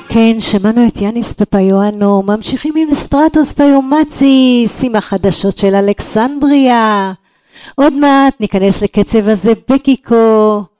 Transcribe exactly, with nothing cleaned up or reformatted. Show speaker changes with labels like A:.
A: כן, שמענו את יאניס פפיואנו, ממשיכים עם סטרטוס פיומציס, עם החדשות של אלכסנדריה. עוד מעט ניכנס לקצב הזה בקיקו.